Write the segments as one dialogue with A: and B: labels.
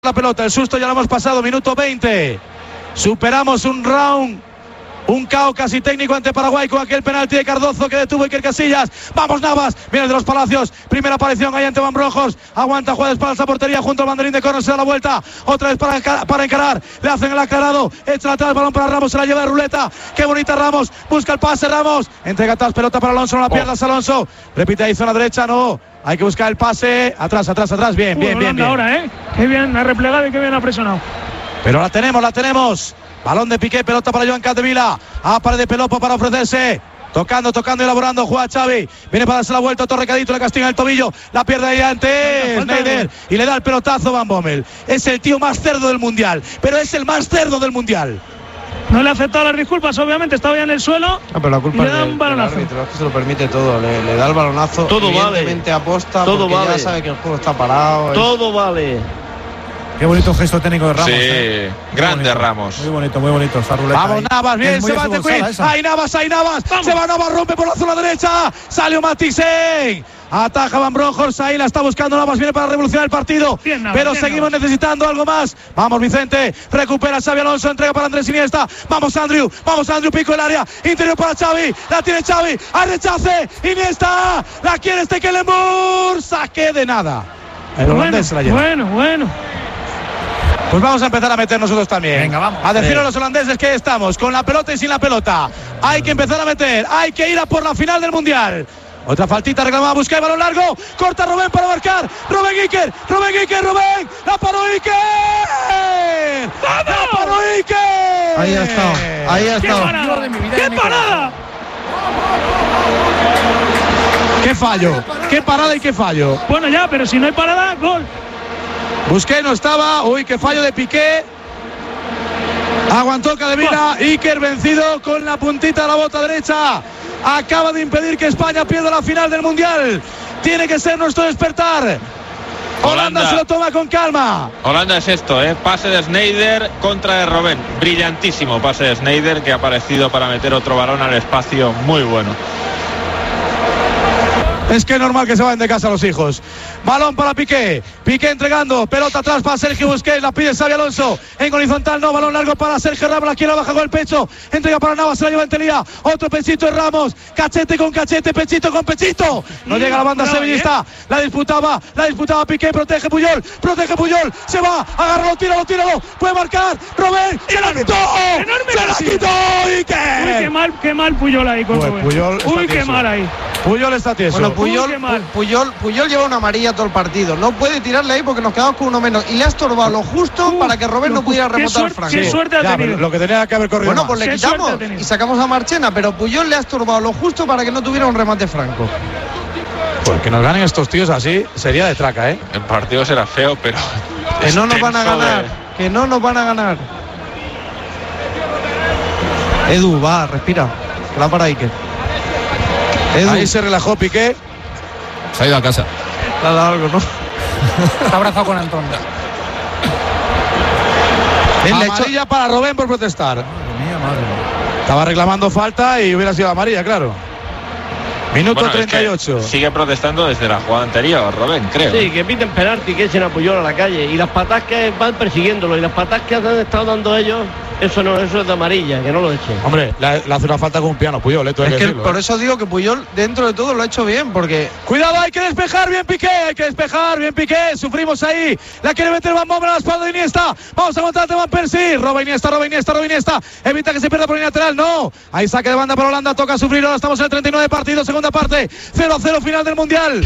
A: La pelota, el susto ya lo hemos pasado, minuto 20. Superamos un round, un caos casi técnico ante Paraguay con aquel penalti de Cardozo que detuvo Iker Casillas. Vamos Navas, viene de los Palacios, primera aparición ahí ante Van Brojos, aguanta, juega de espaldas a portería junto al banderín de córner, se da la vuelta, otra vez para encarar, le hacen el aclarado, echa atrás, balón para Ramos, se la lleva de ruleta, qué bonita Ramos, busca el pase Ramos, entrega atrás, pelota para Alonso, no la pierdas Alonso, repite ahí zona derecha, no. Hay que buscar el pase, atrás, bien, bien.
B: Ahora, qué bien ha replegado y qué bien ha presionado.
A: Pero la tenemos. Balón de Piqué, pelota para Joan Capdevila. Pared de Pelopo para ofrecerse. Tocando y elaborando, juega Xavi. Viene para darse la vuelta, otro recadito, le castiga el tobillo. La pierde ahí ante Sneijder. Y le da el pelotazo Van Bommel. Es el tío más cerdo del mundial. Pero es el más cerdo del mundial.
B: No le ha aceptado las disculpas, obviamente, estaba ya en el suelo.
C: Pero la culpa
B: es del
C: árbitro, es que se lo permite todo. Le da el balonazo,
D: todo
C: evidentemente vale. Aposta, todo porque vale. Ya sabe que el juego está parado.
D: Todo vale.
E: Qué bonito gesto técnico de Ramos.
D: Sí, grande Ramos.
E: Muy bonito. Esta ruleta
A: vamos
E: ahí.
A: Navas, bien, se va de Queen. Ahí Navas. Vamos. Se va Navas, rompe por la zona derecha. Salió Matisen. Ataja Van Brojos, ahí la está buscando Navas, viene para revolucionar el partido. Bien, Navas, pero seguimos necesitando algo más. Vamos Vicente, recupera Xavi Alonso, entrega para Andrés Iniesta. Vamos Andrew, pico el área, interior para Xavi, la tiene Xavi, al rechace, Iniesta, la quiere Stekelenburg, saque de nada. El holandés se la lleva.
B: Bueno.
A: Pues vamos a empezar a meter nosotros también.
E: Venga, vamos.
A: A decir a los holandeses que estamos, con la pelota y sin la pelota. Hay que empezar a meter, hay que ir a por la final del Mundial. Otra faltita reclamada, busca el balón largo, corta Rubén para marcar, Rubén Iker, la paró Iker,
C: Ahí ha estado.
B: ¡Qué parada!
A: ¡Qué parada y qué fallo!
B: Bueno ya, pero si no hay parada, gol.
A: Busqué, no estaba, qué fallo de Piqué. Aguantó Capdevila, Iker vencido con la puntita de la bota derecha. Acaba de impedir que España pierda la final del Mundial. Tiene que ser nuestro despertar. Holanda se lo toma con calma.
D: Holanda es esto, pase de Sneijder contra de Robben. Brillantísimo pase de Sneijder que ha aparecido para meter otro balón al espacio, muy bueno.
A: Es que es normal que se vayan de casa los hijos. Balón para Piqué entregando, pelota atrás para Sergio Busquets, la pide Xavi Alonso, en horizontal no, balón largo para Sergio Ramos, la quiere baja con el pecho, entrega para Navas, se la lleva en Telía, otro pechito de Ramos, cachete con cachete, pechito con pechito, no llega la banda sevillista, la disputaba Piqué, protege Puyol, se va, agárralo, tíralo, puede marcar, Robben, se la quitó, Iker.
B: Uy, qué mal Puyol ahí con Robben. Uy, qué mal ahí.
A: Puyol está tieso.
C: Bueno, Puyol lleva una amarilla todo el partido. No puede tirarle ahí porque nos quedamos con uno menos. Y le ha estorbado lo justo para que Robben no pudiera remontar al Franco.
B: Qué suerte ha tenido.
A: Lo que tenía que haber corrido.
C: Bueno, pues le quitamos y sacamos a Marchena. Pero Puyol le ha estorbado lo justo para que no tuviera un remate Franco.
A: Pues que nos ganen estos tíos así sería de traca,
D: El partido será feo, pero
C: que no nos van a ganar. Edu, va, respira. Que la para Iker.
A: Ahí se relajó Piqué.
E: Se ha ido a casa.
C: Le ha dado algo, ¿no?
E: Está abrazado con Antón.
A: Amarilla para Robben por protestar.
E: Madre mía.
A: Estaba reclamando falta y hubiera sido amarilla, claro. Minuto 38.
D: Es que sigue protestando desde la jugada anterior, Robben, creo.
F: Sí, que piden penalti, que echen a Puyol a la calle. Y las patas que van persiguiéndolo y las patas que han estado dando ellos, eso es de amarilla, que no lo echen.
A: Hombre, le hace una falta con un piano Puyol,
C: es que decirlo, por eso digo que Puyol dentro de todo lo ha hecho bien, porque...
A: Cuidado, hay que despejar bien Piqué, sufrimos ahí, la quiere meter Van Bommel a la espalda de Iniesta, vamos a aguantar de Van Persie, roba Iniesta, evita que se pierda por el lateral, no, hay saque de banda para Holanda, toca sufrir, ahora estamos en el 39 partido, segunda parte, 0-0 final del Mundial.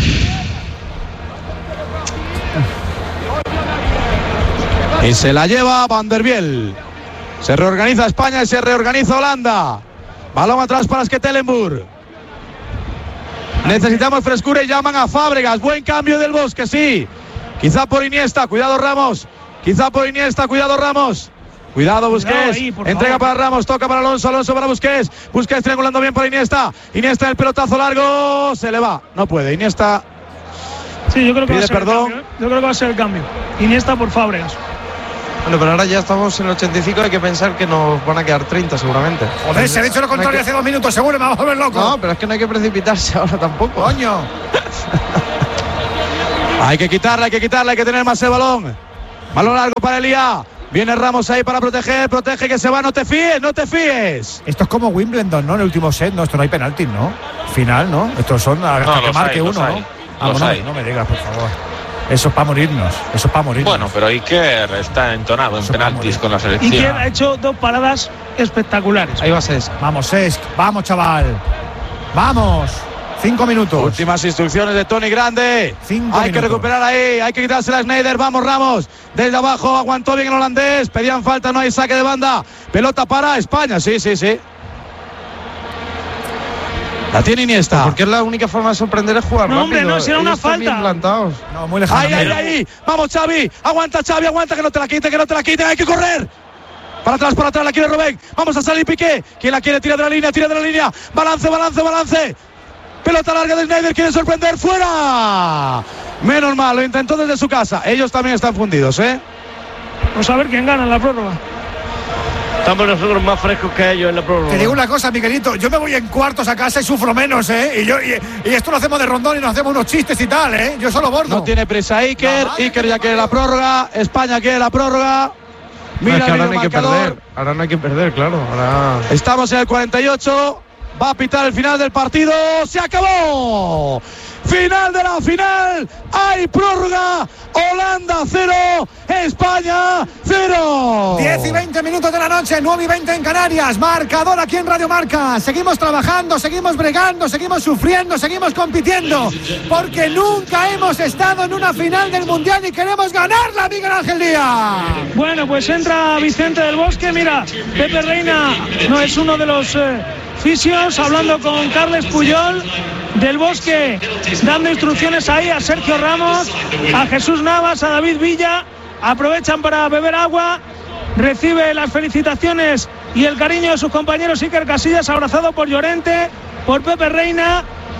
A: Y se la lleva Van der Biel. Se reorganiza España y se reorganiza Holanda. Balón atrás para Stekelenburg. Necesitamos frescura y llaman a Fábregas. Buen cambio del Bosque, sí. Quizá por Iniesta, cuidado Ramos. Cuidado Busquets. Entrega para Ramos, toca para Alonso para Busquets. Busquets triangulando bien para Iniesta. Iniesta el pelotazo largo. Se le va. No puede. Iniesta.
B: Sí, yo creo que
A: pide
B: va a ser
A: perdón.
B: El cambio, Yo creo que va a ser el cambio. Iniesta por Fábregas.
C: Bueno, pero ahora ya estamos en el 85, hay que pensar que nos van a quedar 30 seguramente.
E: Joder, se ha dicho lo contrario hace 2 minutos, seguro me vamos a volver loco.
C: No, pero es que no hay que precipitarse ahora tampoco.
E: Coño.
A: Hay que quitarla, hay que tener más el balón. Balón largo para Elía. Viene Ramos ahí para proteger. Protege que se va. No te fíes, no te fíes.
E: Esto es como Wimbledon, ¿no? En el último set, no, esto no hay penaltis, ¿no? Final, ¿no? Estos son hasta que marque uno, ¿no? No me digas, por favor. Eso es para morirnos.
D: Bueno, pero Iker está entonado en penaltis con la selección.
B: Iker ha hecho 2 paradas espectaculares.
C: Ahí va Cesc.
E: Vamos, Cesc. Vamos, chaval. Vamos. 5 minutos.
A: Últimas instrucciones de Tony Grande.
E: 5
A: hay
E: minutos.
A: que recuperar ahí, hay que quitársela a Sneijder. Vamos Ramos, desde abajo aguantó bien el holandés. Pedían falta, no hay saque de banda. Pelota para España, sí. La tiene Iniesta.
C: Porque es la única forma de sorprender es jugar
B: No,
C: rápido.
B: hombre, no, si era una
C: Ellos están bien
B: falta.
C: plantados.
E: No, muy lejano.
A: Ahí. Vamos Xavi, aguanta que no te la quiten, hay que correr. Para atrás, la quiere Robben. Vamos a salir Piqué. ¿Quién la quiere? Tira de la línea. Balance. Pelota larga de Sneijder, quiere sorprender, fuera. Menos mal, lo intentó desde su casa. Ellos también están fundidos,
B: Vamos a ver quién gana en la prórroga.
F: Estamos nosotros más frescos que ellos en la prórroga.
E: Te digo una cosa, Miguelito, yo me voy en cuartos a casa y sufro menos, y esto lo hacemos de rondón y nos hacemos unos chistes y tal, yo solo bordo.
A: No tiene prisa Iker. Iker ya quiere la prórroga. España quiere la prórroga. Mira,
C: Es que ahora no hay que
A: marcador.
C: perder. Ahora no hay que perder, claro. Ahora...
A: Estamos en el 48. Va a pitar el final del partido. ¡Se acabó! Final de la final. Hay prórroga. Holanda 0. España 0.
E: 10 y 20 minutos de la noche, 9 y 20 en Canarias. Marcador aquí en Radio Marca. Seguimos trabajando, seguimos bregando, seguimos sufriendo, seguimos compitiendo. Porque nunca hemos estado en una final del Mundial y queremos ganarla, Miguel Ángel Díaz.
B: Bueno, pues entra Vicente del Bosque. Mira, Pepe Reina no es uno de los fisios, hablando con Carles Puyol. Del Bosque dando instrucciones ahí a Sergio Ramos, a Jesús Navas, a David Villa. Aprovechan para beber agua. Recibe las felicitaciones y el cariño de sus compañeros. Iker Casillas abrazado por Llorente, por Pepe Reina.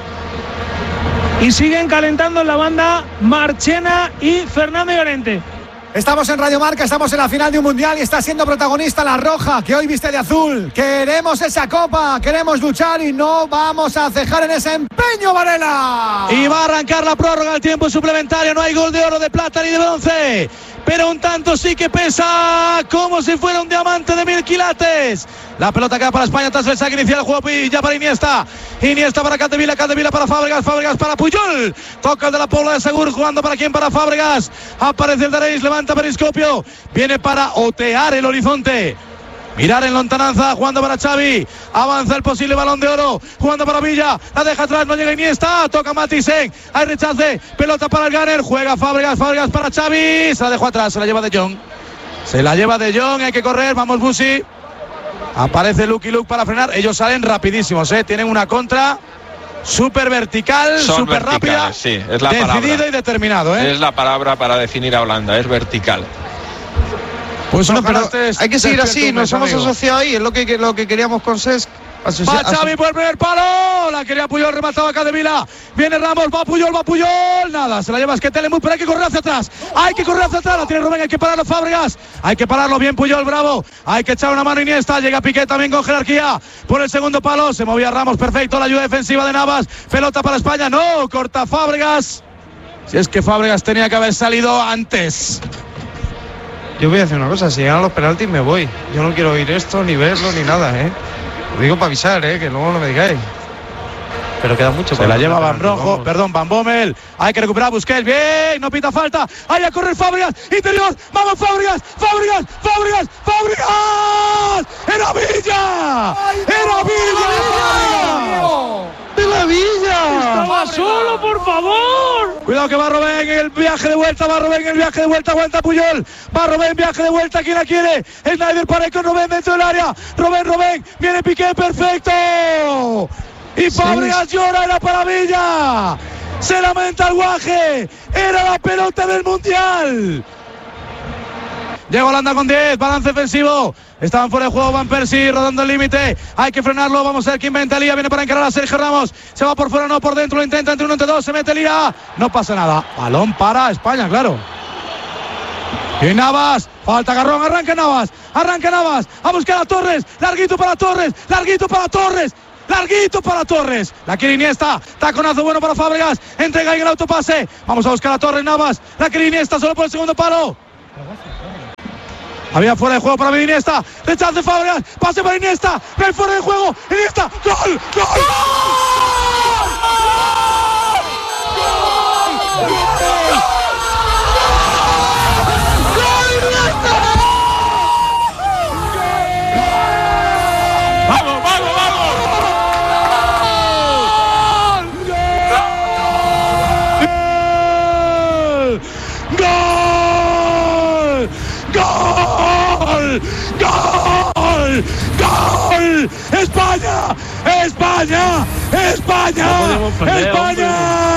B: Y siguen calentando en la banda Marchena y Fernando Llorente.
E: Estamos en Radio Marca, estamos en la final de un Mundial y está siendo protagonista la Roja, que hoy viste de azul. Queremos esa copa, queremos luchar y no vamos a cejar en ese empeño, Varela.
A: Y va a arrancar la prórroga al tiempo suplementario. No hay gol de oro, de plata ni de bronce, pero un tanto sí que pesa, como si fuera un diamante de 1000 quilates. La pelota queda para España tras el saque inicial. El juego ya para Iniesta para Capdevila para Fábregas para Puyol. Toca el de la Pobla de Segur, jugando para quién, para Fábregas. Aparece el de Reis, levanta Periscopio, viene para otear el horizonte. Mirar en lontananza, jugando para Xavi. Avanza el posible balón de oro, jugando para Villa. La deja atrás, no llega Iniesta. Toca Matisen, hay rechace. Pelota para el Gunner, juega Fábregas para Xavi. Se la dejó atrás, se la lleva De Jong. Hay que correr, vamos Busi. Aparece Lucky Luke para frenar. Ellos salen rapidísimos, tienen una contra súper vertical, súper rápida.
D: Sí, es la
A: decidida
D: palabra.
A: Y determinado,
D: Es la palabra para definir a Holanda, es vertical.
A: Pues
C: bueno, pero hay que seguir así, nos hemos asociado ahí, es lo que queríamos con Cesc.
A: Va Xavi por el primer palo, la quería Puyol, remataba Capdevila, viene Ramos, va Puyol, nada, se la lleva Esquetelemut, pero hay que correr hacia atrás, la tiene Rubén, hay que pararlo Fábregas, hay que pararlo bien Puyol, bravo, hay que echar una mano Iniesta, llega Piqué también con jerarquía, por el segundo palo, se movía Ramos, perfecto, la ayuda defensiva de Navas, pelota para España, no, corta Fábregas, si es que Fábregas tenía que haber salido antes.
C: Yo voy a hacer una cosa, si llegan los penaltis me voy, yo no quiero oír esto, ni verlo, ni nada, Lo digo para avisar, que luego no me digáis. Pero queda mucho.
A: Se la lleva Van Bommel. Hay que recuperar a Busquets. Bien, no pita falta. Hay a correr Fábregas. Interior. Vamos Fábregas. ¡Era Villa! ¡De la Villa!
B: ¡Estaba solo, por favor!
A: Cuidado que va Robben en el viaje de vuelta. Aguanta Puyol. Va Robben, viaje de vuelta. ¿Quién la quiere? Sneijder para con Robben dentro del área. Robben. Viene Piqué, perfecto. Y Fábregas llora, era para Villa. Se lamenta el guaje. Era la pelota del Mundial. Llega Holanda con 10, balance ofensivo. Estaban fuera de juego Van Persie, rodando el límite. Hay que frenarlo, vamos a ver quién inventa Elía. Viene para encarar a Sergio Ramos. Se va por fuera, no por dentro, lo intenta entre 1 entre 2. Se mete Elía. No pasa nada. Balón para España, claro. Y Navas, falta agarrón, arranca Navas. A buscar a Torres. Larguito para Torres. La quiere Iniesta. Taconazo bueno para Fábregas. Entrega en el autopase. Vamos a buscar a Torres, Navas. La quiere Iniesta solo por el segundo palo. Había fuera de juego para Iniesta. Rechace Fabregas. Pase para Iniesta. No hay fuera de juego. Iniesta. ¡Gol! ¡Gol!
D: ¡Vamos, vamos, vamos!
A: ¡Gol! ¡Gol! ¡Gol! ¡Gol! ¡España! ¡España! ¡España! ¡España!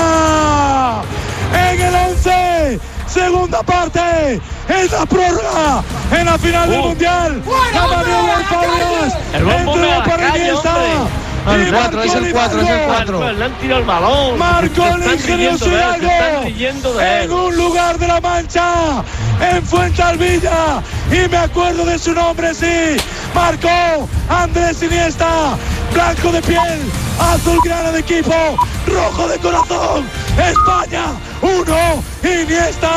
A: En el 11, segunda parte, en la prórroga, en la final del Mundial. La maniobra de Fabregas.
F: El bombo me la
A: para
F: calle,
A: Iniesta.
F: hombre.
C: El 4, es el 4, es el 4.
F: Le han tirado el balón.
A: Marcó el
F: Se están
A: ingenioso
F: riendo de él, se están
A: Hidalgo
F: riendo de
A: en
F: él.
A: un lugar de la Mancha, en Fuensalvilla, y me acuerdo de su nombre, sí. Marcó Andrés Iniesta, blanco de piel, azulgrana de equipo, rojo de corazón. España 1, Iniesta,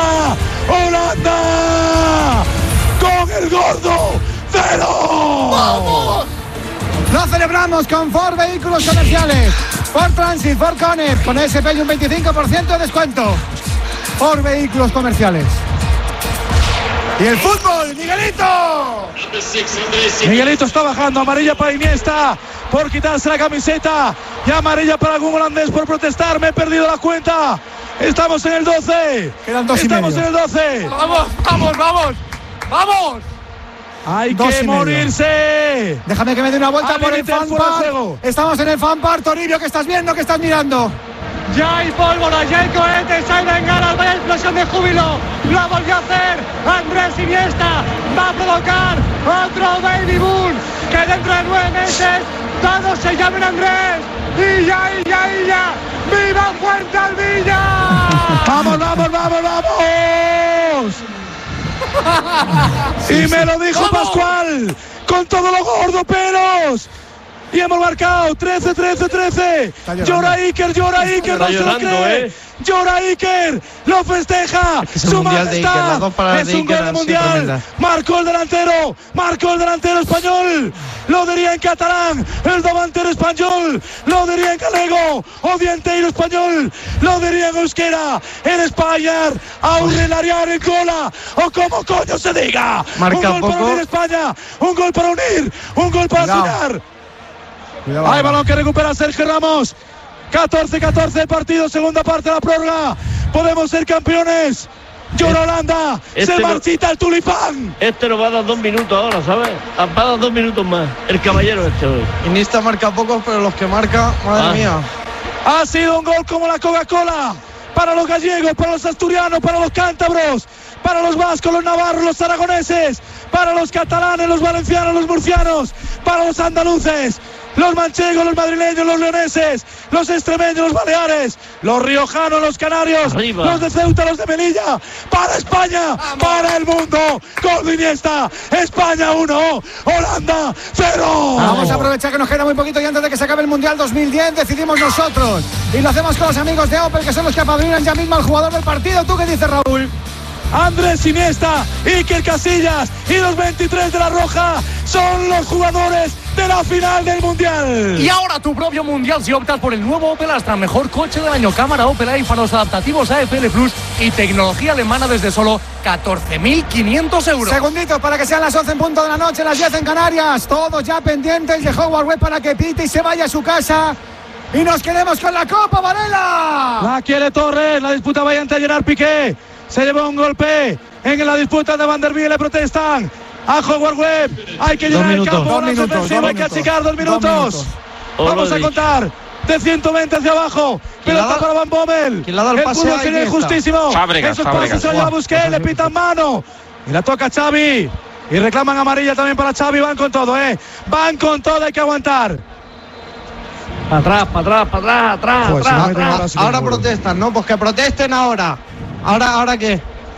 A: Holanda con el gordo 0.
E: ¡Vamos! Lo celebramos con Ford Vehículos Comerciales, Ford Transit, Ford Connect, con SP y un 25% de descuento. Ford Vehículos Comerciales. Y el fútbol, Miguelito.
A: Miguelito está bajando, amarilla para Iniesta por quitarse la camiseta y amarilla para algún holandés por protestar. Me he perdido la cuenta. Estamos en el 12.
E: Quedan 2 y
A: Estamos
E: medio.
A: en el 12.
E: Vamos, vamos, vamos. Vamos.
A: Hay
E: 2
A: que
E: y medio.
A: morirse.
E: Déjame que me dé una vuelta
A: Al
E: por el
A: límite del
E: fan
A: fuera de
E: park.
A: juego.
E: Estamos en el fan park, Toribio, ¿qué estás viendo? ¿Qué estás mirando?
B: Ya hay pólvora, ya hay cohetes, hay bengalas, vaya explosión de júbilo. Lo volvió a hacer Andrés Iniesta. Va a provocar otro baby boom. Que dentro de 9 meses todos se llamen Andrés. Y ya. ¡Viva Fuensalvilla!
A: Vamos, vamos, vamos, vamos. Y me lo dijo Pascual, con todo lo gordo, pelos. Y hemos marcado 13. Llora Iker, no se lo
F: llorando,
A: cree. Llora Iker, lo festeja.
C: Es que es el
A: Su
C: mundial de Iker,
A: majestad.
C: las dos paradas
A: Es
C: de
A: un
C: Iker
A: gol de
C: han sido
A: mundial.
C: tremendas.
A: Marcó el delantero español. Lo diría en catalán, el davantero español. Lo diría en galego, o dienteiro español. Lo diría en euskera, en España, aurrelariar en cola, o como coño se diga.
C: Marca
A: un gol para
C: poco.
A: unir España, un gol para unir, un gol para
E: Cuidado.
A: soñar.
E: Cuidado,
A: Hay balón que recupera Sergio Ramos. 14 el partido, segunda parte de la prórroga. Podemos ser campeones. Llora Holanda,
F: Este
A: se
F: no-
A: marchita el tulipán.
F: Este nos va a dar 2 minutos ahora, ¿sabes? Va a dar 2 minutos más. El caballero este hoy.
C: Iniesta marca pocos, pero los que marca, madre mía.
A: Ha sido un gol como la Coca-Cola para los gallegos, para los asturianos, para los cántabros, para los vascos, los navarros, los aragoneses, para los catalanes, los valencianos, los murcianos, para los andaluces, los manchegos, los madrileños, los leoneses, los extremeños, los baleares, los riojanos, los canarios,
F: Arriba.
A: los de Ceuta, los de Melilla, para España, para el mundo, gol de Iniesta, España 1, Holanda 0.
E: Vamos a aprovechar que nos queda muy poquito y antes de que se acabe el Mundial 2010 decidimos nosotros. Y lo hacemos con los amigos de Opel, que son los que apadrinan ya mismo al jugador del partido. ¿Tú qué dices, Raúl?
A: Andrés Iniesta, Iker Casillas y los 23 de la Roja son los jugadores de la final del Mundial.
G: Y ahora tu propio Mundial si optas por el nuevo Opel Astra, mejor coche del año, cámara Opel A y faros adaptativos AFL Plus y tecnología alemana desde solo 14.500 euros.
E: Segunditos para que sean las 11 en punto de la noche, las 10 en Canarias. Todos ya pendientes de Howard Webb para que pite y se vaya a su casa. Y nos quedemos con la Copa, Varela.
A: La quiere Torres, la disputa va a ante Gerard Piqué. Se llevó un golpe en la disputa de Van der Wiel, le protestan a Howard Webb. Hay que llenar el campo, una ofensiva, hay que achicar 2 minutos. Vamos a contar de 120 hacia abajo. Pelota para Van Bommel.
C: ¿Quién le ha dado el pase
A: fútbol
C: a
A: que es
C: Iniesta?
A: justísimo.
D: Fábregas,
A: Esos pases
D: Fábregas.
A: se lo lleva Busquets, le pitan mano. Y la toca Xavi. Y reclaman amarilla también para Xavi. Van con todo, Van con todo, hay que aguantar.
F: Para atrás.
A: Pues,
C: Ahora protestan, ¿no? Pues que protesten ahora. ¿Ahora qué?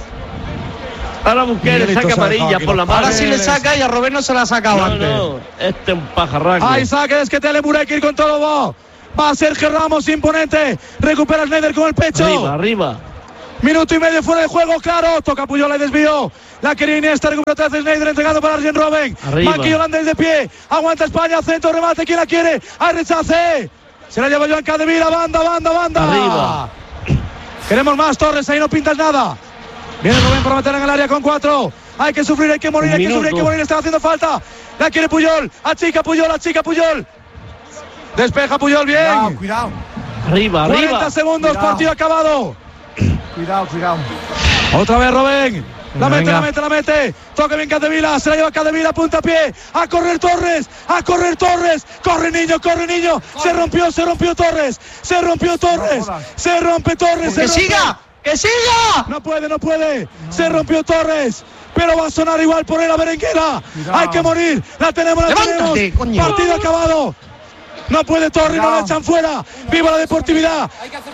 F: Ahora Busquets le
A: Miguelito
F: saca
A: se ha dejado
F: amarilla
A: aquí
F: por la
A: los
F: mano.
C: Ahora sí le saca y a Robén no se la ha sacado
F: No,
C: antes.
F: no, este es un pajarraco.
A: Hay saques que Telemurek ir con todo. Va Sergio Ramos imponente. Recupera Schneider con el pecho.
F: Arriba.
A: Minuto y medio fuera de juego, claro. Toca Puyol, le desvió. La quería Iniesta, recupera otra vez Sneijder, entregando para Arjen Robben. Banquillo holandés de pie. Aguanta España, centro, remate. ¿Quién la quiere? Hay rechace. Se la lleva Joan Capdevila. Banda.
F: Arriba.
A: Queremos más, Torres. Ahí no pintas nada. Viene Robben para meter en el área con 4. Hay que sufrir, hay que morir, hay que morir. Está haciendo falta. La quiere Puyol. Achica Puyol. Despeja Puyol, bien.
E: Cuidado.
F: Arriba.
A: 40 segundos,
E: Cuidado.
A: partido acabado.
E: Cuidado.
A: Otra vez Robben. La
C: Venga.
A: mete. Toca bien Capdevila. Se la lleva Capdevila, puntapié. A correr Torres. Corre niño. Se rompió Torres. Se rompe Torres.
C: ¡Que siga!
A: No puede. Se rompió Torres. Pero va a sonar igual por él a Berenguela. Hay que morir. La tenemos.
C: Levántate, coño.
A: Partido acabado. No puede Torres, no la echan fuera. ¡Viva la deportividad!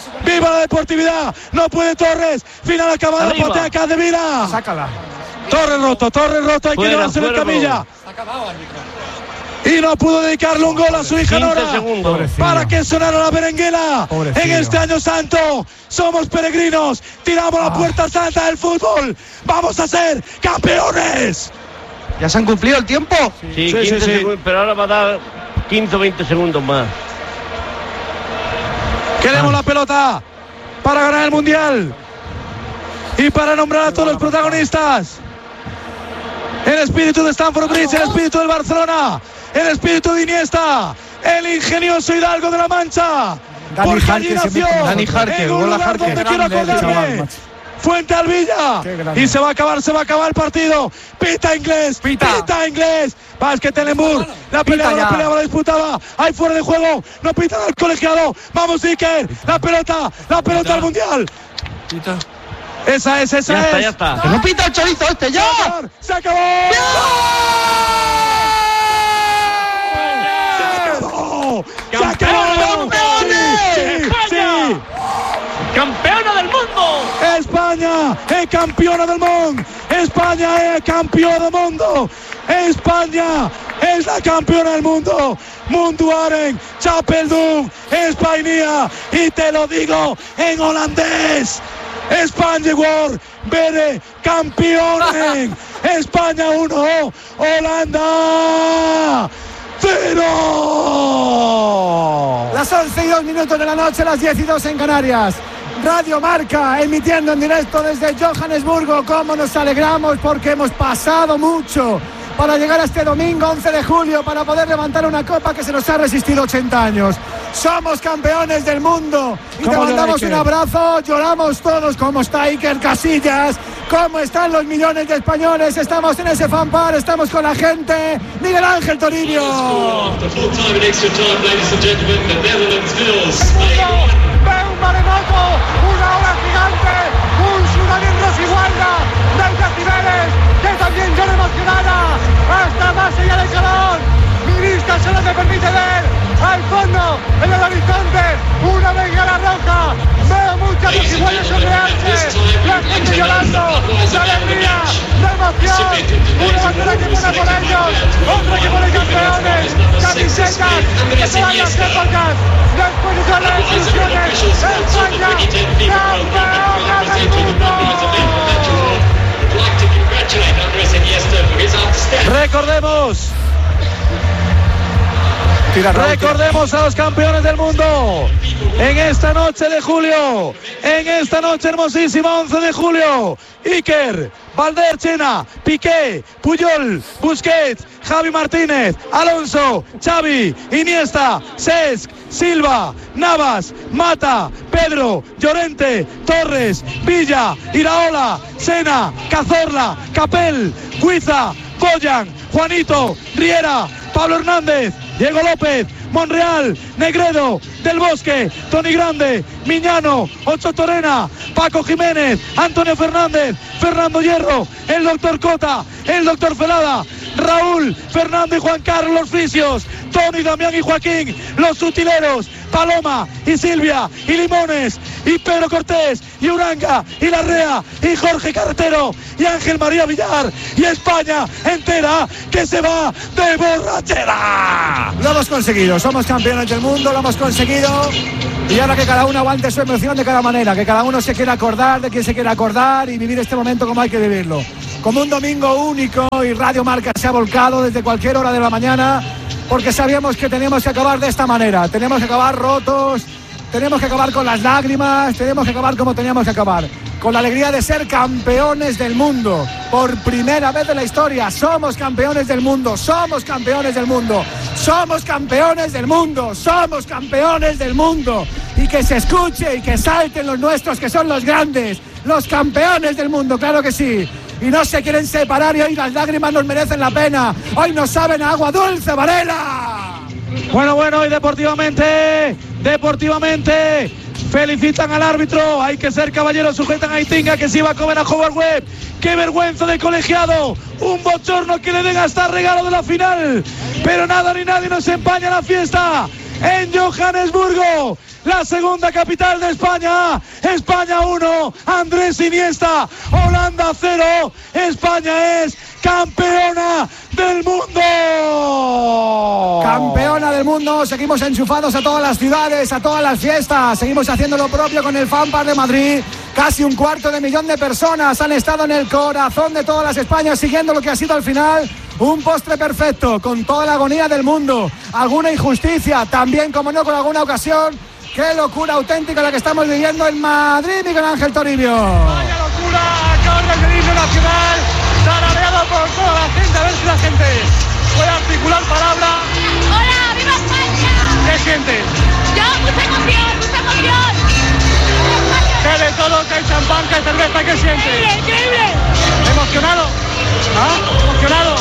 A: No puede Torres. Final acabado.
F: Arriba.
A: Patea Capdevila.
E: Sácala.
A: Torres roto. Hay que llevarse en camilla. Y no pudo dedicarle un gol a su hija
F: 15
A: Nora.
F: segundos.
A: Para que sonara la Berenguela.
E: Pobrecillo.
A: En este año santo somos peregrinos. Tiramos la puerta santa del fútbol. Vamos a ser campeones.
C: ¿Ya se han cumplido el tiempo?
F: Sí, 15 segundos, pero ahora va a dar 15 o 20 segundos más.
A: Queremos la pelota para ganar el Mundial y para nombrar a todos los protagonistas. El espíritu de Stamford Bridge, el espíritu del Barcelona, el espíritu de Iniesta, el ingenioso Hidalgo de la Mancha.
E: Dani
A: Porque
E: Jarque,
A: allí nació,
C: Dani Jarque,
A: en un
C: gol a
A: lugar
C: Jarque.
A: donde quiero
E: Grande el
A: acordarme.
E: chaval, macho.
A: Fuente Alvilla.
E: Qué grande.
A: Y se va a acabar el partido. Pita inglés. Vázquez Telemur. La pelea la disputaba. Ahí fuera de juego. No pita al colegiado. Vamos, Iker. La pelota al Mundial. Esa es.
F: Ya está.
C: ¡Que no pita el chorizo este ya!
A: ¡Se acabó! ¡Se acabó! ¡Sí!
F: ¡Campeona del mundo!
A: España es campeona del mundo. España es campeona del mundo. España es la campeona del mundo. Munduaren, Chapeldun, España. Y te lo digo en holandés. España World, Bere, campeonen. España 1, Holanda 0.
E: Las 11:02 de la noche, las 10:02 en Canarias. Radio Marca emitiendo en directo desde Johannesburgo. Cómo nos alegramos porque hemos pasado mucho para llegar a este domingo 11 de julio para poder levantar una copa que se nos ha resistido 80 años. Somos campeones del mundo y te mandamos un abrazo. Lloramos todos. ¿Cómo está Iker Casillas? ¿Cómo están los millones de españoles? Estamos en ese fanfare, estamos con la gente. Miguel Ángel Toribio. Ve un maremoto, una ola gigante, un tsunami en Rosigualda, 20 decibeles, que también son emocionada, hasta más allá del calor. Mi vista solo me permite ver al fondo, en el horizonte, una bengala roja. Veo muchas rosigualdas sonrearse, la gente llorando, de alegría, de emoción. Una bandera que pone por ellos, otra que pone campeones, camisetas de todas las épocas. Después de todas las ilusiones, España, campeona del mundo.
A: Recordemos a los campeones del mundo en esta noche de julio, en esta noche hermosísima 11 de julio. Iker, Valder, Chena, Piqué, Puyol, Busquets, Javi Martínez, Alonso, Xavi, Iniesta, Cesc, Silva, Navas, Mata, Pedro, Llorente, Torres, Villa, Iraola, Sena, Cazorla, Capel, Guiza, Boyan, Juanito, Riera, Pablo Hernández, Diego López, Monreal, Negredo, Del Bosque, Tony Grande, Miñano, Ocho Torena, Paco Jiménez, Antonio Fernández, Fernando Hierro, el doctor Cota, el doctor Felada, Raúl, Fernando y Juan Carlos Fisios, Tony, Damián y Joaquín, los utileros, Paloma y Silvia y Limones y Pedro Cortés y Uranga y Larrea y Jorge Carretero y Ángel María Villar y España entera que se va de borrachera.
E: Lo hemos conseguido, somos campeones del mundo, lo hemos conseguido. Y ahora que cada uno aguante su emoción de cada manera, que cada uno se quiera acordar de quien se quiera acordar y vivir este momento como hay que vivirlo. Como un domingo único, y Radio Marca se ha volcado desde cualquier hora de la mañana porque sabíamos que teníamos que acabar de esta manera. Tenemos que acabar rotos, tenemos que acabar con las lágrimas, tenemos que acabar como teníamos que acabar. Con la alegría de ser campeones del mundo. Por primera vez en la historia, somos campeones del mundo, somos campeones del mundo, somos campeones del mundo, somos campeones del mundo. Y que se escuche y que salten los nuestros, que son los grandes, los campeones del mundo, claro que sí. Y no se quieren separar y hoy las lágrimas nos merecen la pena. Hoy nos saben a agua dulce, Varela.
A: Bueno, y deportivamente, felicitan al árbitro. Hay que ser caballeros, sujetan a Itinga que se iba a comer a Howard Webb. ¡Qué vergüenza de colegiado! Un bochorno que le den hasta regalo de la final. Pero nada ni nadie nos empaña la fiesta en Johannesburgo, la segunda capital de España. España 1, Andrés Iniesta. Holanda 0, España es campeona del mundo.
E: Campeona del mundo, seguimos enchufados a todas las ciudades, a todas las fiestas. Seguimos haciendo lo propio con el FanPar de Madrid. Casi 250.000 de personas han estado en el corazón de todas las Españas siguiendo lo que ha sido al final un postre perfecto, con toda la agonía del mundo. Alguna injusticia, también como no con alguna ocasión. Qué locura auténtica la que estamos viviendo en Madrid, Miguel Ángel Toribio.
G: Vaya locura, acaba de himno nacional, tarareado por toda la gente, a ver si la gente puede articular palabra.
H: ¡Hola, viva España!
G: ¿Qué sientes?
H: Yo, mucha emoción, mucha emoción.
G: ¿Qué de todo? ¿Que hay champán, que hay cerveza? ¿Qué sientes?
H: Increíble.
G: ¿Emocionado? ¿Ah? ¿Emocionado?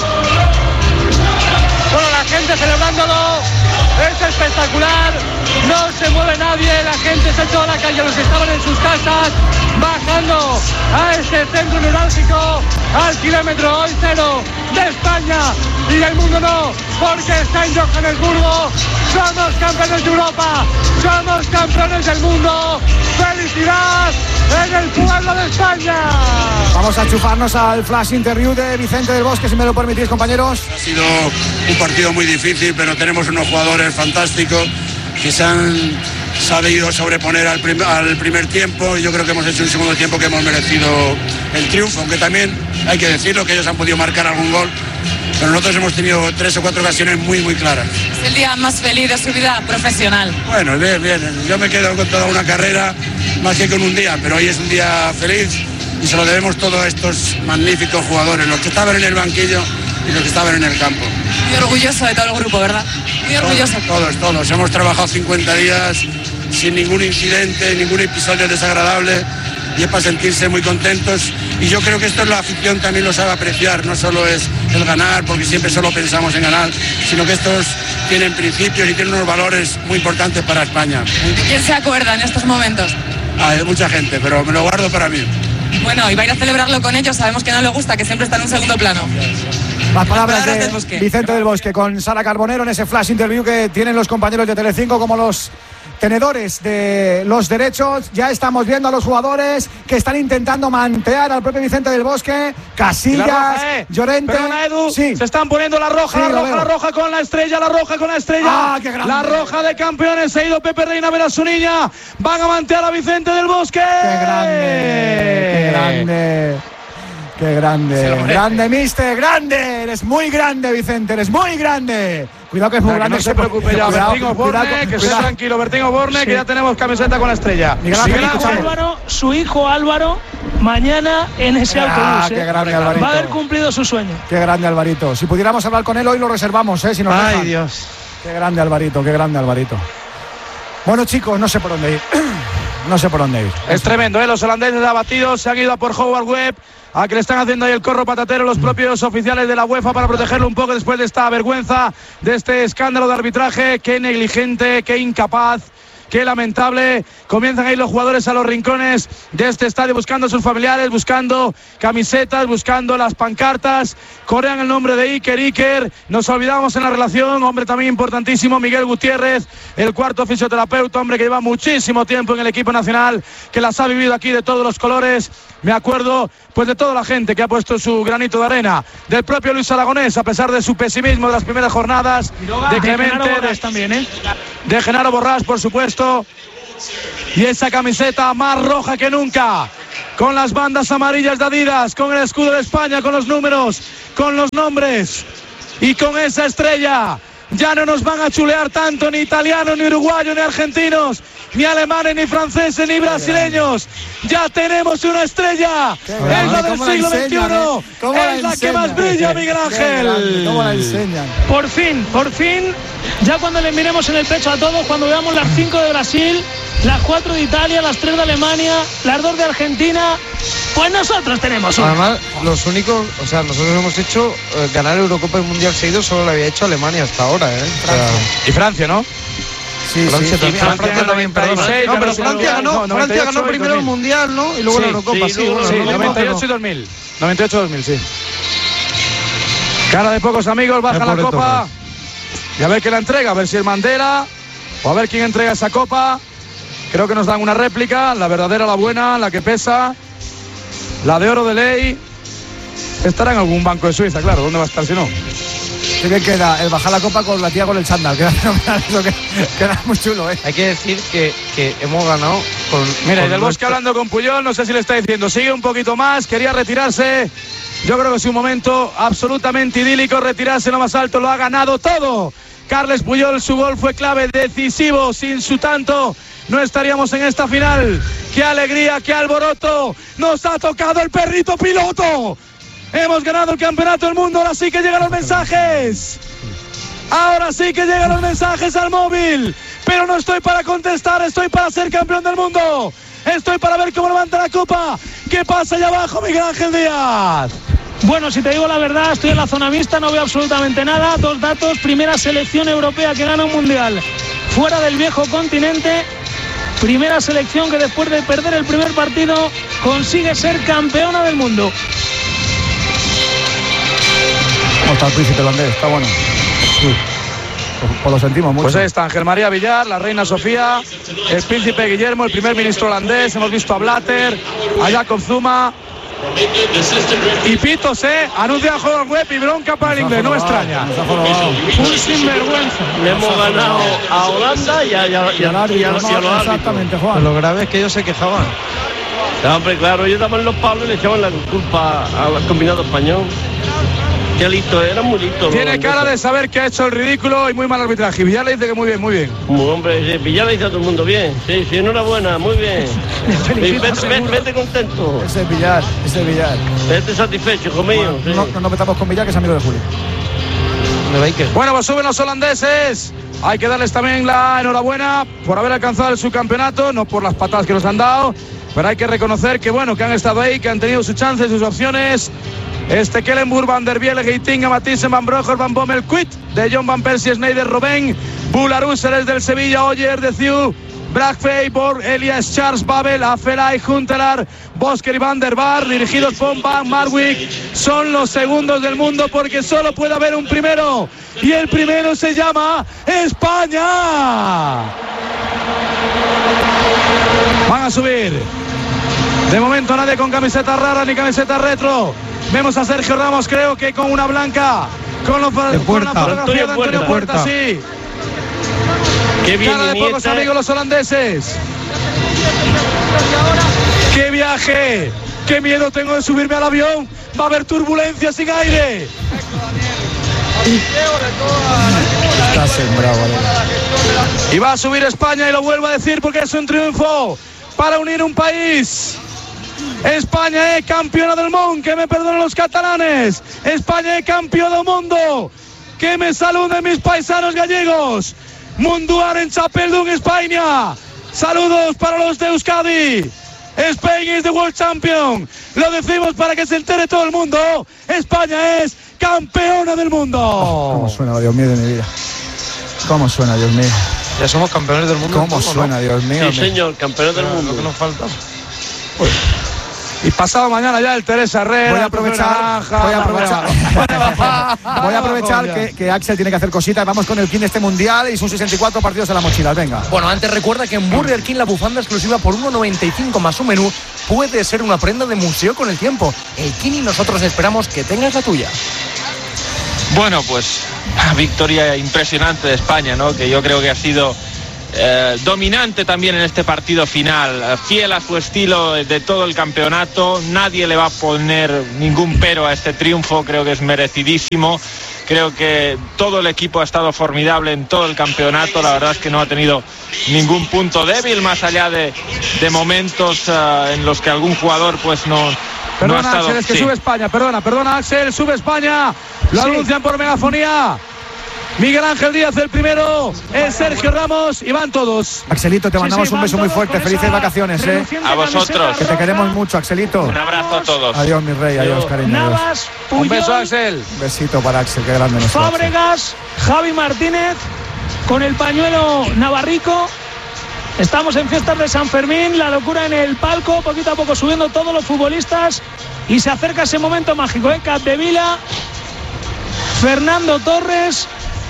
G: Bueno, la gente celebrándolo, es espectacular, no se mueve nadie, la gente se echó a la calle, los que estaban en sus casas, bajando a este centro neurálgico, al kilómetro hoy 0 de España y del mundo no, porque está en Johannesburgo. Somos campeones de Europa, somos campeones del mundo. ¡Felicidad en el pueblo de España!
E: Vamos a enchufarnos al flash interview de Vicente del Bosque, si me lo permitís, compañeros.
I: Ha sido un partido muy difícil, pero tenemos unos jugadores fantásticos que se han sabido sobreponer al primer tiempo, y yo creo que hemos hecho un segundo tiempo que hemos merecido el triunfo, aunque también hay que decirlo que ellos han podido marcar algún gol, pero nosotros hemos tenido 3 o 4 ocasiones muy claras.
J: Es el día más feliz de su vida profesional.
I: Bueno, bien, yo me quedo con toda una carrera más que con un día, pero hoy es un día feliz y se lo debemos todo a estos magníficos jugadores, los que estaban en el banquillo y los que estaban en el campo.
J: Muy orgulloso de todo el grupo, ¿verdad? Muy orgulloso.
I: Todos. Hemos trabajado 50 días sin ningún incidente, ningún episodio desagradable, y es para sentirse muy contentos. Y yo creo que esto es la afición también lo sabe apreciar, no solo es el ganar, porque siempre solo pensamos en ganar, sino que estos tienen principios y tienen unos valores muy importantes para España.
J: ¿Quién se acuerda en estos momentos?
I: Hay mucha gente, pero me lo guardo para mí.
J: Bueno, y va a ir a celebrarlo con ellos, sabemos que no le gusta, que siempre está en un segundo plano.
E: Las palabras de
J: del Bosque.
E: Vicente del Bosque con Sara Carbonero en ese flash interview que tienen los compañeros de Telecinco como los tenedores de los derechos. Ya estamos viendo a los jugadores que están intentando mantear al propio Vicente del Bosque. Casillas,
A: roja,
E: Llorente.
A: Perdona, Edu,
E: sí.
A: Se están poniendo la roja,
E: Sí,
A: la roja con la estrella, la roja con la estrella.
E: Ah, qué grande.
A: La roja de campeones. Se ha ido Pepe Reina a ver a su niña. Van a mantear a Vicente del Bosque.
E: Qué grande. Qué grande, grande, mister, grande. Eres muy grande, Vicente, eres muy grande. Cuidado que es muy grande.
A: No se preocupe ya, Bertín Osborne, que esté tranquilo, Bertín Osborne, que ya tenemos camiseta con la estrella.
E: Miguel Ángel,
B: su hijo Álvaro, mañana en ese autobús.
E: Qué grande, Alvarito.
B: Va a haber cumplido su sueño.
E: Qué grande, Alvarito. Si pudiéramos hablar con él hoy lo reservamos, si nos dejan.
A: Ay, Dios.
E: Qué grande, Alvarito, qué grande, Alvarito. Bueno, chicos, no sé por dónde ir. No sé por dónde ir.
A: Es tremendo, los holandeses abatidos se han ido a por Howard Webb, a que le están haciendo ahí el corro patatero los propios oficiales de la UEFA para protegerlo un poco después de esta vergüenza, de este escándalo de arbitraje. Qué negligente, qué incapaz, Qué lamentable. Comienzan a ir los jugadores a los rincones de este estadio buscando a sus familiares, buscando camisetas, buscando las pancartas. Corean el nombre de Iker. Nos olvidamos en la relación, hombre también importantísimo, Miguel Gutiérrez, el cuarto fisioterapeuta, hombre que lleva muchísimo tiempo en el equipo nacional, que las ha vivido aquí de todos los colores. Me acuerdo pues de toda la gente que ha puesto su granito de arena, del propio Luis Aragonés, a pesar de su pesimismo de las primeras jornadas, de Clemente, de Genaro Borrás, por supuesto. Y esa camiseta más roja que nunca, con las bandas amarillas de Adidas, con el escudo de España, con los números, con los nombres y con esa estrella. Ya no nos van a chulear tanto ni italianos, ni uruguayos, ni argentinos, ni alemanes, ni franceses, ni brasileños. Ya tenemos una estrella. Es la del siglo XXI. Es la que más brilla, Miguel Ángel.
E: ¿Cómo la enseñan?
B: Por fin, ya cuando le miremos en el pecho a todos, cuando veamos las 5 de Brasil, las 4 de Italia, las 3 de Alemania, las 2 de Argentina, pues nosotros tenemos una.
C: Además, los únicos, o sea, nosotros hemos hecho ganar Eurocopa y Mundial seguido, solo lo había hecho Alemania hasta ahora, ¿eh?
A: Y Francia, ¿no?
C: Sí,
A: Francia
C: también, perdón. No, pero Francia ganó primero el Mundial, ¿no? Y luego la Eurocopa, sí.
A: 98 y 2000. 98-2000, sí. Cara de pocos amigos, baja la copa. Y a ver quién la entrega, a ver si es Mandela o a ver quién entrega esa copa. Creo que nos dan una réplica, la verdadera, la buena, la que pesa, la de oro de ley. Estará en algún banco de Suiza, claro, ¿dónde va a estar si no?
E: Qué bien queda el bajar la copa con la tía con el chándal, queda fenomenal, eso queda muy chulo, ¿eh?
C: Hay que decir que hemos ganado con...
A: Mira, y del Bosque hablando con Puyol, no sé si le está diciendo, sigue un poquito más, quería retirarse. Yo creo que es un momento absolutamente idílico, retirarse lo más alto, lo ha ganado todo. Carles Puyol, su gol fue clave, decisivo, sin su tanto no estaríamos en esta final. ¡Qué alegría, qué alboroto! ¡Nos ha tocado el perrito piloto! Hemos ganado el campeonato del mundo, ahora sí que llegan los mensajes. Ahora sí que llegan los mensajes al móvil. Pero no estoy para contestar, estoy para ser campeón del mundo. Estoy para ver cómo levanta la copa. ¿Qué pasa allá abajo, Miguel Ángel Díaz?
B: Bueno, si te digo la verdad, estoy en la zona mixta, no veo absolutamente nada. 2 datos, primera selección europea que gana un mundial fuera del viejo continente. Primera selección que después de perder el primer partido consigue ser campeona del mundo.
E: ¿Cómo está el príncipe holandés? Está bueno. Sí. Pues lo sentimos mucho.
A: Pues ahí está Ángel María Villar, la reina Sofía, el príncipe Guillermo, el primer ministro holandés. Hemos visto a Blatter, a Jacob Zuma. Y pitos, anuncia juego web y bronca para el inglés, no me extraña.
B: Un sinvergüenza.
F: Le hemos ganado a Holanda y a los
E: exactamente, Juan.
C: Pero lo grave es que ellos se quejaban.
F: No, hombre, claro, ellos daban los palos y le echaban la culpa al combinado español. Qué listo, eran muy listos.
A: Tiene cara de saber que ha hecho el ridículo y muy mal arbitraje. Villar le dice que muy bien, muy bien.
F: Hombre, Villar le dice a todo el mundo bien. Sí, enhorabuena, muy bien. Vete contento.
E: Ese es Villar.
F: Vete satisfecho, hijo mío.
E: Bueno, no nos metamos con Villar, que es amigo de Julio.
A: Bueno, pues suben los holandeses. Hay que darles también la enhorabuena por haber alcanzado el subcampeonato, no por las patadas que nos han dado, pero hay que reconocer que bueno, que han estado ahí, que han tenido sus chances, sus opciones. Kellenburg, Van der Biel, Heitinga, Mathiesen, Van Bronckhorst, Van Bommel, Quit, De Jong, Van Persie, Sneijder, Robben, Boularus, del Sevilla, Oyer, de Ciu, Bragfey, Borg, Elias, Charles, Babel, Afelay, Huntelaar, Bosker y Van der Bar, dirigidos por Van Marwijk. Son los segundos del mundo porque solo puede haber un primero. Y el primero se llama España. Van a subir. De momento nadie con camiseta rara ni camiseta retro. Vemos a Sergio Ramos, creo que con una blanca, con la fotografía de Antonio Puerta, sí.
F: Qué bien,
A: cara de pocos amigos los holandeses. ¡Qué viaje! ¡Qué miedo tengo de subirme al avión! ¡Va a haber turbulencia sin aire!
E: Está sembrado, ¿vale?
A: Y va a subir España y lo vuelvo a decir porque es un triunfo para unir un país. España es campeona del mundo, que me perdonen los catalanes. España es campeona del mundo, que me saluden mis paisanos gallegos. Munduar en Chapeldún, España. Saludos para los de Euskadi. Spain is the world champion. Lo decimos para que se entere todo el mundo. España es campeona del mundo.
E: ¿Cómo suena, Dios mío de mi vida? ¿Cómo suena, Dios mío?
C: Ya somos campeones del mundo.
E: ¿Cómo suena, ¿no? Dios mío?
F: Sí, señor, campeones del mundo.
C: Lo que nos falta.
A: Y pasado mañana ya el Teresa Herrera.
E: Voy a aprovechar que Axel tiene que hacer cositas. Vamos con el King de este mundial y sus 64 partidos en la mochila. Venga.
K: Bueno, antes recuerda que en Burger King la bufanda exclusiva por 1,95 más un menú puede ser una prenda de museo con el tiempo. El King y nosotros esperamos que tengas la tuya.
D: Bueno, pues victoria impresionante de España, ¿no? Que yo creo que ha sido dominante también en este partido final, fiel a su estilo de todo el campeonato. Nadie le va a poner ningún pero a este triunfo, creo que es merecidísimo. Creo que todo el equipo ha estado formidable en todo el campeonato. La verdad es que no ha tenido ningún punto débil, más allá de momentos en los que algún jugador pues no ha estado.
A: Axel, es que sube España, perdona Axel, sube España, lo anuncian por megafonía. Miguel Ángel Díaz el primero, es Sergio Ramos y van todos.
E: Axelito, te mandamos un beso muy fuerte, felices vacaciones,
D: a vosotros.
E: Que te queremos mucho, Axelito.
D: Un abrazo a todos.
E: Adiós, mi rey, adiós, cariño.
B: Navas, Puyol,
A: un beso, Axel.
E: Un besito para Axel, qué grande nos
B: Fábregas, Javi Martínez, con el pañuelo navarrico. Estamos en fiestas de San Fermín, la locura en el palco, poquito a poco subiendo todos los futbolistas y se acerca ese momento mágico, Capdevila, Fernando Torres.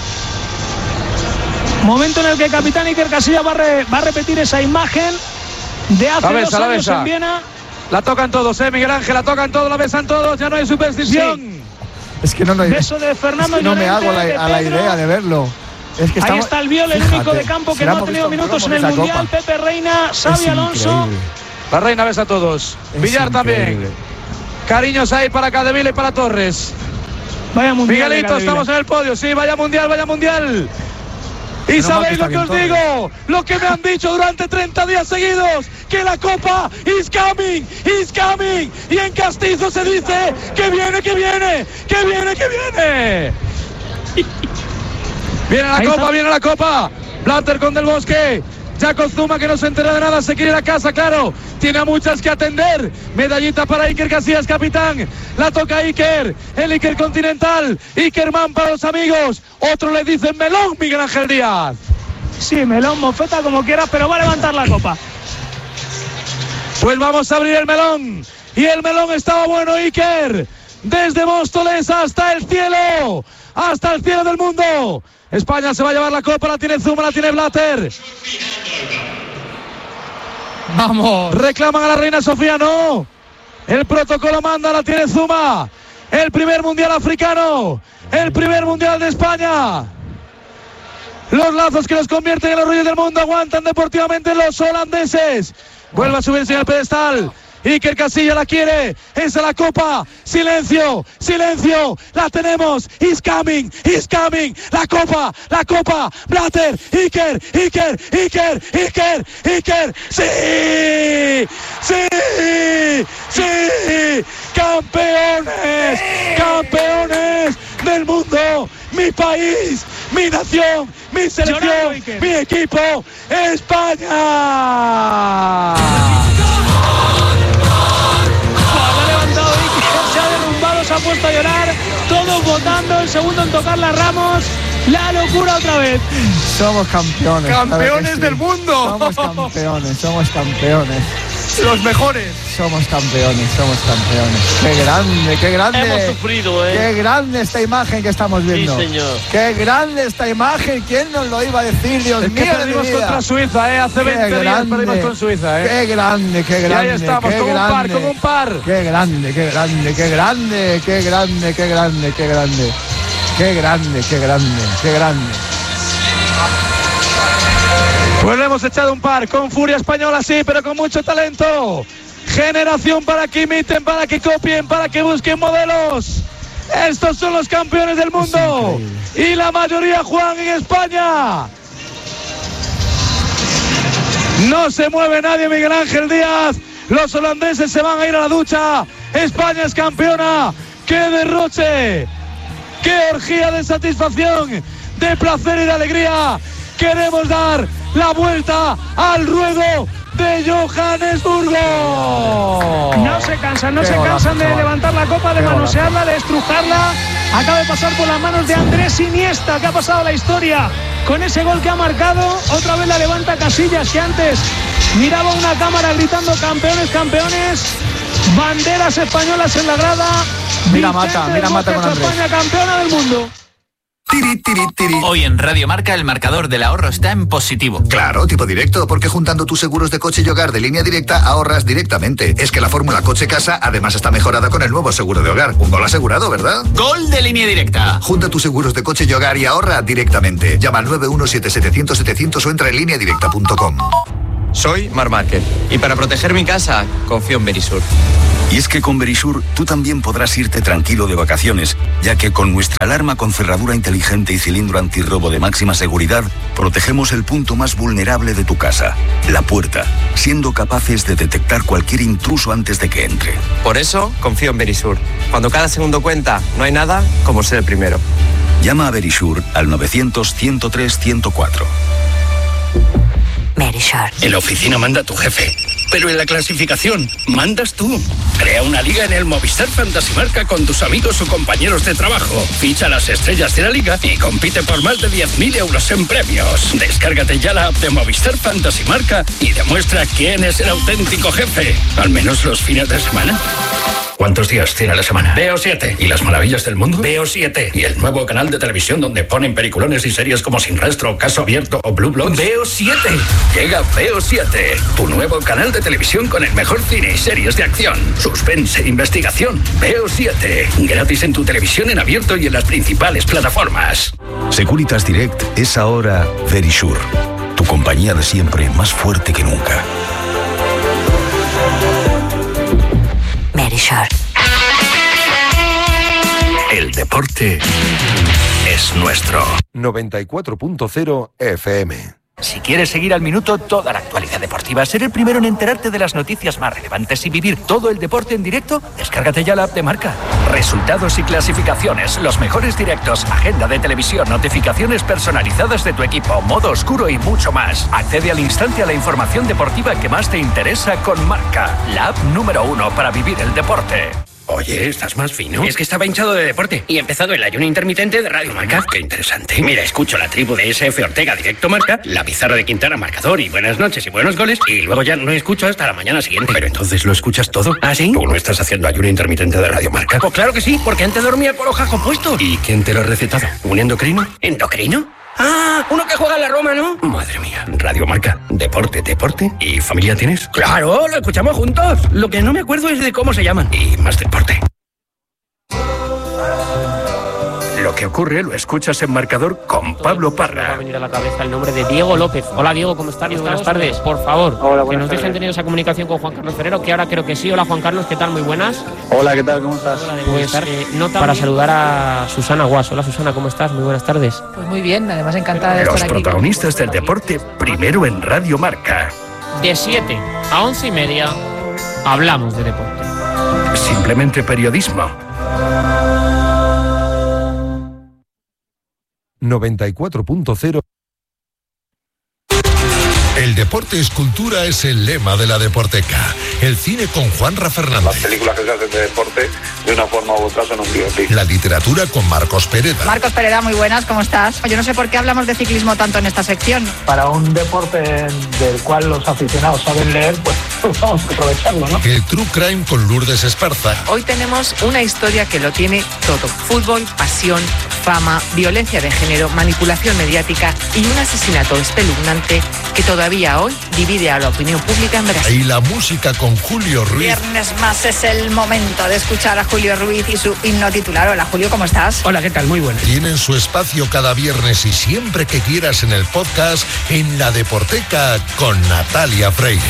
B: Momento en el que el capitán Iker Casillas va a repetir esa imagen de hace 2 años en Viena.
A: La tocan todos, Miguel Ángel, la tocan todos, la besan todos, ya no hay superstición.
B: Sí.
E: Es que no hay...
B: Beso de Fernando,
E: es que no me hago a la idea de verlo. Es que
B: ahí está el Viol, el único de campo que no ha tenido minutos en el Mundial. Copa. Pepe Reina, Xavi Alonso.
A: La Reina besa a todos. Es Villar increíble. También. Cariños ahí para Capdevila y para Torres.
B: Vaya mundial.
A: Miguelito, estamos en el podio, sí, vaya mundial. Y sabéis lo que os digo, lo que me han dicho durante 30 días seguidos, que la Copa is coming. Y en castizo se dice que viene. Viene la Copa. Blatter con Del Bosque. Jacob Zuma, que no se entera de nada, se quiere ir a casa, claro. Tiene a muchas que atender. Medallita para Iker Casillas, capitán. La toca Iker, el Iker Continental. Ikerman para los amigos. Otro le dicen melón, Miguel Ángel Díaz.
B: Sí, melón, mofeta, como quieras, pero va a levantar la copa.
A: Pues vamos a abrir el melón. Y el melón estaba bueno, Iker. Desde Móstoles hasta el cielo del mundo. España se va a llevar la copa, la tiene Zuma, la tiene Blatter.
K: Vamos.
A: Reclaman a la reina Sofía, no. El protocolo manda, la tiene Zuma. El primer mundial africano, el primer mundial de España. Los lazos que los convierten en los reyes del mundo aguantan deportivamente los holandeses. Vuelve a subirse en el pedestal. Iker Casillas la quiere, esa es la copa. Silencio, la tenemos. He's coming, la copa. Blatter, Iker. Sí, campeones del mundo. Mi país, mi nación, mi selección, mi equipo, España.
B: Se ha puesto a llorar, todos votando, el segundo en tocar la Ramos, la locura otra vez.
E: Somos campeones.
K: Campeones del mundo.
E: Somos campeones.
K: Los mejores.
E: Somos campeones. Qué grande.
F: Hemos sufrido,
E: Qué grande esta imagen que estamos viendo.
F: Sí, señor.
E: Qué grande esta imagen. ¿Quién nos lo iba a decir? Dios mío.
A: Que perdimos contra Suiza, hace 20 días perdimos con Suiza,
E: Qué grande.
A: Y ahí estamos, como un par.
E: Qué grande.
A: Pues le hemos echado un par, con furia española sí, pero con mucho talento. Generación para que imiten, para que copien, para que busquen modelos. Estos son los campeones del mundo. Y la mayoría juegan en España. No se mueve nadie, Miguel Ángel Díaz. Los holandeses se van a ir a la ducha. España es campeona. ¡Qué derroche! ¡Qué orgía de satisfacción, de placer y de alegría! Queremos dar la vuelta al ruedo de Johannesburgo.
B: No se cansan de levantar la copa, de manosearla, de estrujarla. Acaba de pasar por las manos de Andrés Iniesta, que ha pasado la historia con ese gol que ha marcado. Otra vez la levanta Casillas, que antes miraba una cámara gritando campeones, campeones. Banderas españolas en la grada.
K: Mira Mata con Andrés.
B: España campeona del mundo.
L: Hoy en Radio Marca el marcador del ahorro está en positivo.
M: Claro, tipo directo, porque juntando tus seguros de coche y hogar de Línea Directa ahorras directamente. Es que la fórmula coche-casa además está mejorada con el nuevo seguro de hogar. Un gol asegurado, ¿verdad?
L: ¡Gol de Línea Directa!
M: Junta tus seguros de coche y hogar y ahorra directamente. Llama al 917-700-700 o entra en lineadirecta.com.
N: Soy Marc Márquez y para proteger mi casa confío en Verisur.
O: Y es que con Verisur tú también podrás irte tranquilo de vacaciones, ya que con nuestra alarma con cerradura inteligente y cilindro antirrobo de máxima seguridad, protegemos el punto más vulnerable de tu casa, la puerta, siendo capaces de detectar cualquier intruso antes de que entre.
N: Por eso confío en Verisur. Cuando cada segundo cuenta, no hay nada como ser el primero.
O: Llama a Verisur al 900-103-104.
P: Verisur.
Q: En la oficina manda tu jefe, pero en la clasificación mandas tú. Crea una liga en el Movistar Fantasy Marca con tus amigos o compañeros de trabajo. Ficha las estrellas de la liga y compite por más de 10.000 euros en premios. Descárgate ya la app de Movistar Fantasy Marca y demuestra quién es el auténtico jefe. Al menos los fines de semana. ¿Cuántos días tiene la semana? Veo 7. ¿Y las maravillas del mundo? Veo 7. ¿Y el nuevo canal de televisión donde ponen peliculones y series como Sin Rastro, Caso Abierto o Blue Bloods? Veo 7. Llega Veo 7, tu nuevo canal de televisión con el mejor cine y series de acción, suspense e investigación. Veo 7. Gratis en tu televisión en abierto y en las principales plataformas.
O: Securitas Direct es ahora Verisur, tu compañía de siempre más fuerte que nunca.
P: Verisur.
Q: El deporte es nuestro.
R: 94.0 FM.
S: Si quieres seguir al minuto toda la actualidad deportiva, ser el primero en enterarte de las noticias más relevantes y vivir todo el deporte en directo, descárgate ya la app de Marca. Resultados y clasificaciones, los mejores directos, agenda de televisión, notificaciones personalizadas de tu equipo, modo oscuro y mucho más. Accede al instante a la información deportiva que más te interesa con Marca, la app número 1 para vivir el deporte.
Q: Oye, ¿estás más fino? Es que estaba hinchado de deporte y he empezado el ayuno intermitente de Radio Marca. Qué interesante. Mira, escucho la tribu de SF Ortega Directo Marca, la pizarra de Quintana Marcador y buenas noches y buenos goles, y luego ya no escucho hasta la mañana siguiente. Pero entonces lo escuchas todo. ¿Ah, sí? ¿Tú no estás haciendo ayuno intermitente de Radio Marca? Pues claro que sí, porque antes dormía con los jajos puestos. ¿Y quién te lo ha recetado? ¿Un endocrino? ¿Endocrino? Ah, uno que juega en la Roma, ¿no? Madre mía. Radio Marca. Deporte. ¿Y familia tienes? Claro, lo escuchamos juntos. Lo que no me acuerdo es de cómo se llaman. Y más deporte. Lo que ocurre lo escuchas en Marcador con Pablo Parra.
T: Me va a venir a la cabeza el nombre de Diego López. Hola Diego, ¿cómo estás? Buenas tardes. Por favor,
U: hola,
T: que nos dejen tener esa comunicación con Juan Carlos Ferrero, que ahora creo que sí. Hola Juan Carlos, ¿qué tal? Muy buenas.
U: Hola, ¿qué tal? ¿Cómo estás?
T: Pues nota para saludar a Susana Guas. Hola Susana, ¿cómo estás? Muy buenas tardes.
V: Pues muy bien, además encantada de estar aquí.
Q: Los protagonistas del deporte primero en Radio Marca.
T: De 7 a 11:30 hablamos de deporte.
Q: Simplemente periodismo.
R: 94.0. El deporte es cultura es el lema de la Deporteca. El cine con Juanra Fernández.
W: Las películas que se hacen de deporte, de una forma u otra, son un biopic.
R: La literatura con Marcos Pereda.
V: Marcos Pereda, muy buenas, ¿cómo estás? Yo no sé por qué hablamos de ciclismo tanto en esta sección.
X: Para un deporte del cual los aficionados saben leer, pues vamos a aprovecharlo, ¿no?
R: El True Crime con Lourdes Esparza.
Y: Hoy tenemos una historia que lo tiene todo. Fútbol, pasión, fama, violencia de género, manipulación mediática y un asesinato espeluznante que todavía hoy divide a la opinión pública en Brasil.
R: Y la música con Julio Ruiz.
V: Viernes más es el momento de escuchar a Julio Ruiz y su himno titular. Hola Julio, ¿cómo estás?
T: Hola, ¿qué tal? Muy buenas.
R: Tienen su espacio cada viernes y siempre que quieras en el podcast en La Deporteca con Natalia Freire.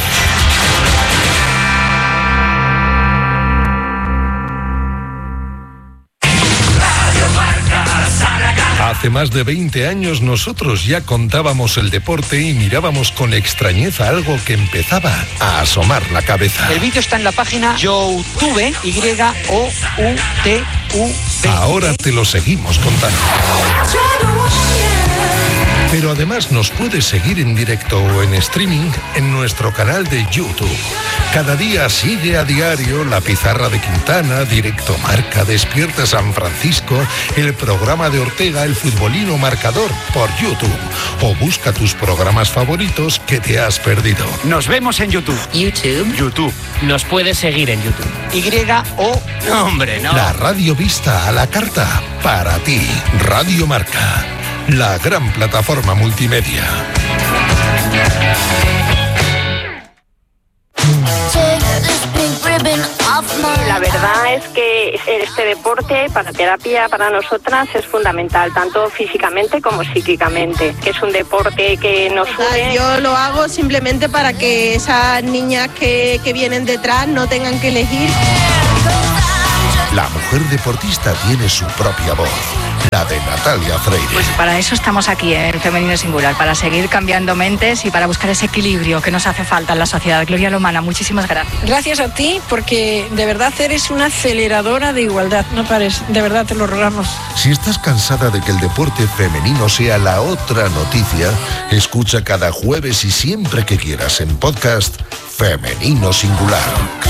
R: Hace más de 20 años nosotros ya contábamos el deporte y mirábamos con extrañeza algo que empezaba a asomar la cabeza.
Z: El vídeo está en la página YouTube, YOUTUV.
R: Ahora te lo seguimos contando. Pero además nos puedes seguir en directo o en streaming en nuestro canal de YouTube. Cada día sigue a diario La Pizarra de Quintana, Directo Marca, Despierta San Francisco, el programa de Ortega, El Futbolino Marcador, por YouTube. O busca tus programas favoritos que te has perdido.
G: Nos vemos en YouTube.
T: YouTube. Nos puedes seguir en YouTube.
G: Y-O... No, hombre, no.
R: La radio vista a la carta, para ti. Radio Marca, la gran plataforma multimedia.
H: La verdad es que este deporte para terapia para nosotras es fundamental, tanto físicamente como psíquicamente, que es un deporte que nos une.
I: Yo lo hago simplemente para que esas niñas que vienen detrás no tengan que elegir.
R: La mujer deportista tiene su propia voz, la de Natalia Freire.
V: Pues para eso estamos aquí en Femenino Singular, para seguir cambiando mentes y para buscar ese equilibrio que nos hace falta en la sociedad. Gloria Lomana, muchísimas gracias.
I: Gracias a ti, porque de verdad eres una aceleradora de igualdad. No pares, de verdad te lo rogamos.
R: Si estás cansada de que el deporte femenino sea la otra noticia, escucha cada jueves y siempre que quieras en podcast Femenino Singular.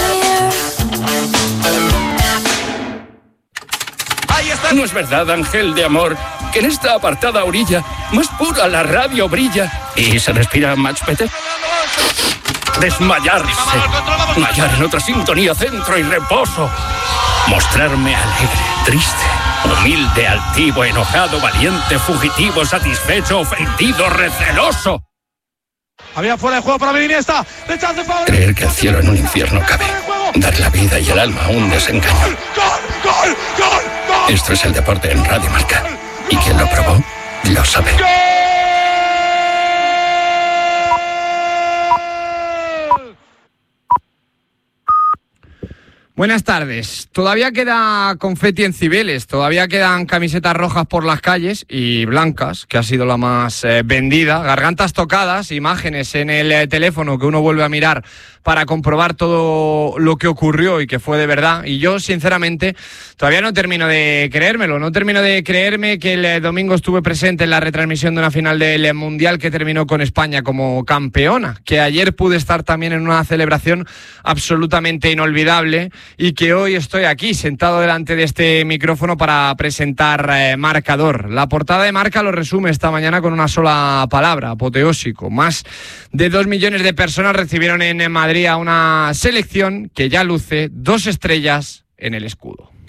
Q: ¿No es verdad, ángel de amor, que en esta apartada orilla más pura la radio brilla y se respira más pete? Desmayarse, hallar en otra sintonía centro y reposo, mostrarme alegre, triste, humilde, altivo, enojado, valiente, fugitivo, satisfecho, ofendido, receloso.
A: Había fuera de juego para Iniesta.
Q: Creer que el cielo en un infierno cabe, dar la vida y el alma a un desengaño.
A: ¡Gol!
Q: Esto es el deporte en Radio Marca. Y quien lo probó, lo sabe.
C: Buenas tardes. Todavía queda confeti en Cibeles, todavía quedan camisetas rojas por las calles y blancas, que ha sido la más vendida. Gargantas tocadas, imágenes en el teléfono que uno vuelve a mirar para comprobar todo lo que ocurrió y que fue de verdad. Y yo, sinceramente, todavía no termino de creérmelo. No termino de creerme que el domingo estuve presente en la retransmisión de una final del Mundial que terminó con España como campeona. Que ayer pude estar también en una celebración absolutamente inolvidable y que hoy estoy aquí, sentado delante de este micrófono para presentar Marcador. La portada de Marca lo resume esta mañana con una sola palabra: apoteósico. Más de 2 millones de personas recibieron en Madrid a una selección que ya luce 2 estrellas en el escudo.